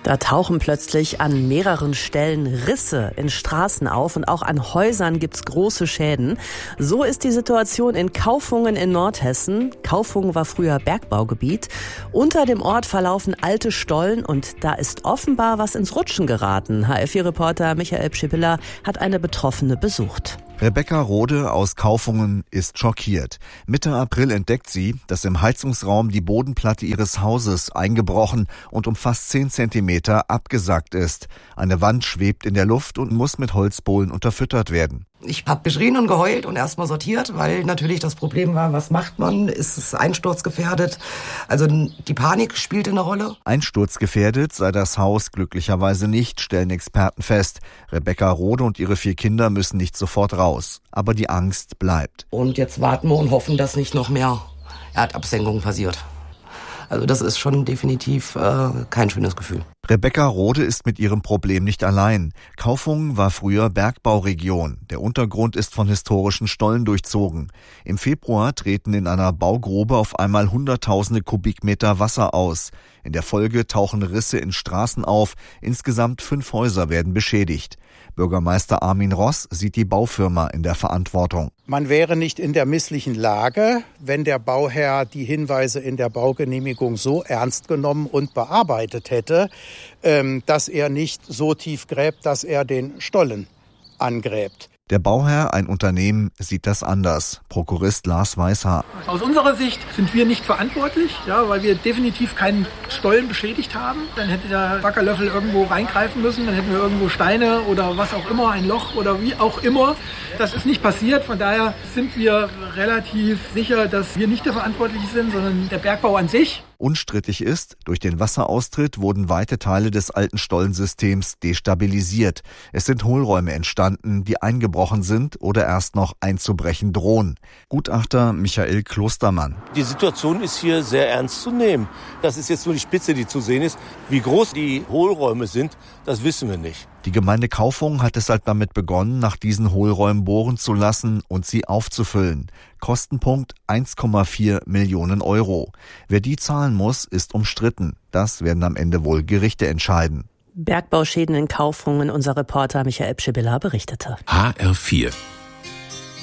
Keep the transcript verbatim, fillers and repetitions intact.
Da tauchen plötzlich an mehreren Stellen Risse in Straßen auf und auch an Häusern gibt's große Schäden. So ist die Situation in Kaufungen in Nordhessen. Kaufungen war früher Bergbaugebiet. Unter dem Ort verlaufen alte Stollen und da ist offenbar was ins Rutschen geraten. H F vier-Reporter Michael Pschippeler hat eine Betroffene besucht. Rebecca Rode aus Kaufungen ist schockiert. Mitte April entdeckt sie, dass im Heizungsraum die Bodenplatte ihres Hauses eingebrochen und um fast zehn Zentimeter abgesackt ist. Eine Wand schwebt in der Luft und muss mit Holzbohlen unterfüttert werden. Ich habe geschrien und geheult und erstmal sortiert, weil natürlich das Problem war, was macht man? Ist es einsturzgefährdet? Also die Panik spielte eine Rolle. Einsturzgefährdet sei das Haus glücklicherweise nicht, stellen Experten fest. Rebecca Rode und ihre vier Kinder müssen nicht sofort raus. Aber die Angst bleibt. Und jetzt warten wir und hoffen, dass nicht noch mehr Erdabsenkung passiert. Also das ist schon definitiv äh, kein schönes Gefühl. Rebecca Rode ist mit ihrem Problem nicht allein. Kaufungen war früher Bergbauregion. Der Untergrund ist von historischen Stollen durchzogen. Im Februar treten in einer Baugrube auf einmal hunderttausende Kubikmeter Wasser aus. In der Folge tauchen Risse in Straßen auf. Insgesamt fünf Häuser werden beschädigt. Bürgermeister Armin Ross sieht die Baufirma in der Verantwortung. Man wäre nicht in der misslichen Lage, wenn der Bauherr die Hinweise in der Baugenehmigung so ernst genommen und bearbeitet hätte, dass er nicht so tief gräbt, dass er den Stollen angräbt. Der Bauherr, ein Unternehmen, sieht das anders. Prokurist Lars Weißhaar. Aus unserer Sicht sind wir nicht verantwortlich, ja, weil wir definitiv keinen Stollen beschädigt haben. Dann hätte der Wackerlöffel irgendwo reingreifen müssen, dann hätten wir irgendwo Steine oder was auch immer, ein Loch oder wie auch immer. Das ist nicht passiert, von daher sind wir relativ sicher, dass wir nicht der Verantwortliche sind, sondern der Bergbau an sich. Unstrittig ist, durch den Wasseraustritt wurden weite Teile des alten Stollensystems destabilisiert. Es sind Hohlräume entstanden, die eingebrochen sind oder erst noch einzubrechen drohen. Gutachter Michael Klostermann. Die Situation ist hier sehr ernst zu nehmen. Das ist jetzt nur die Spitze, die zu sehen ist. Wie groß die Hohlräume sind, das wissen wir nicht. Die Gemeinde Kaufungen hat deshalb damit begonnen, nach diesen Hohlräumen bohren zu lassen und sie aufzufüllen. Kostenpunkt eins Komma vier Millionen Euro. Wer die zahlen muss, ist umstritten. Das werden am Ende wohl Gerichte entscheiden. Bergbauschäden in Kaufungen, unser Reporter Michael Pschippeler berichtete. H R vier